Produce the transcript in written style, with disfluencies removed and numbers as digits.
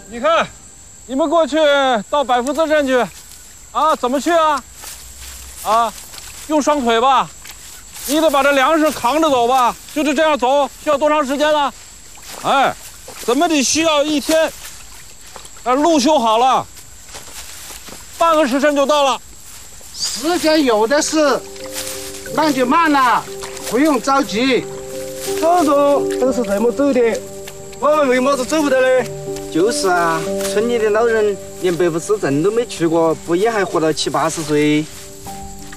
你看，你们过去到百福泽镇去，啊，怎么去啊？啊，用双腿吧。你得把这粮食扛着走吧，就是这样走，需要多长时间呢？哎，怎么得需要1天。路修好了，半个时辰就到了。 时间有的是，慢就慢了，不用着急。 走路都是这么走的，我们为么子走不得呢？ 就是啊，村里的老人连百福寺镇都没去过，不也还活到70、80岁？